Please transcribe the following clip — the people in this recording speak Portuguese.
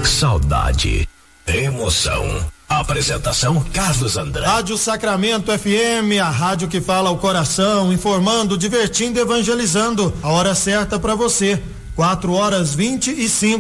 saudade, emoção. Apresentação Carlos André. Rádio Sacramento FM, a rádio que fala ao coração, informando, divertindo, evangelizando. A hora certa para você, 4h25.